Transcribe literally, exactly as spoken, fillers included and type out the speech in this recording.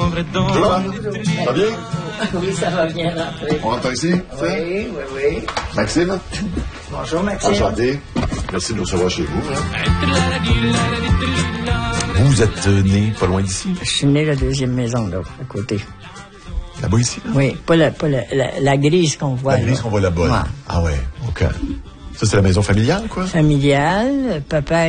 Bonjour, ça va bien? Oui, ça va bien rentrer. On rentre ici? Oui, oui, oui. Maxime? Bonjour, Maxime. Enchanté. Merci de nous recevoir chez vous. Vous êtes euh, né pas loin d'ici? Je suis né la deuxième maison, là, à côté. Là-bas ici? Là? Oui, pas la, pas la, la, la grise qu'on voit. La grise là. qu'on voit là-bas. Ouais. Là. Ah ouais, OK. Ça, c'est la maison familiale, quoi? Familiale, papa